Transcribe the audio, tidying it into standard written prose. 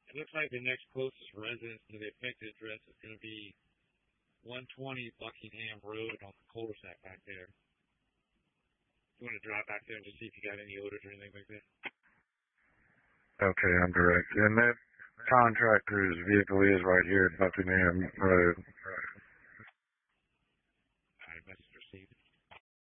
It looks like the next closest residence to the affected address is going to be 120 Buckingham Road on the cul-de-sac back there. You want to drive back there and just see if you got any odors or anything like that? Okay, I'm direct. And that contractor's vehicle is right here at Buckingham Road.